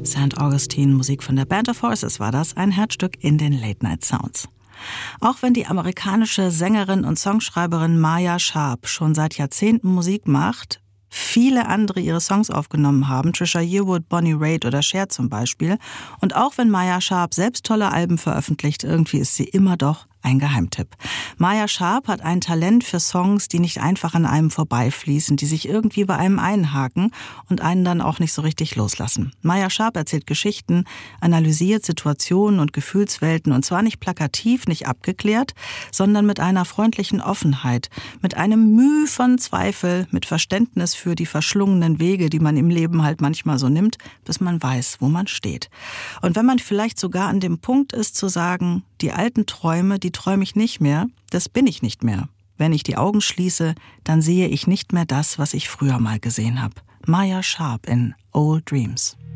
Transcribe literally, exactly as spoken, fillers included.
Sankt Augustine, Musik von der Band of Horses war das, ein Herzstück in den Late Night Sounds. Auch wenn die amerikanische Sängerin und Songschreiberin Maya Sharp schon seit Jahrzehnten Musik macht, viele andere ihre Songs aufgenommen haben, Trisha Yearwood, Bonnie Raitt oder Cher zum Beispiel. Und auch wenn Maya Sharp selbst tolle Alben veröffentlicht, irgendwie ist sie immer doch ein Geheimtipp. Maya Sharp hat ein Talent für Songs, die nicht einfach an einem vorbeifließen, die sich irgendwie bei einem einhaken und einen dann auch nicht so richtig loslassen. Maya Sharp erzählt Geschichten, analysiert Situationen und Gefühlswelten und zwar nicht plakativ, nicht abgeklärt, sondern mit einer freundlichen Offenheit, mit einem Mühe von Zweifel, mit Verständnis für die verschlungenen Wege, die man im Leben halt manchmal so nimmt, bis man weiß, wo man steht. Und wenn man vielleicht sogar an dem Punkt ist zu sagen, die alten Träume, die träume ich nicht mehr, das bin ich nicht mehr. Wenn ich die Augen schließe, dann sehe ich nicht mehr das, was ich früher mal gesehen habe. Maya Sharp in Old Dreams.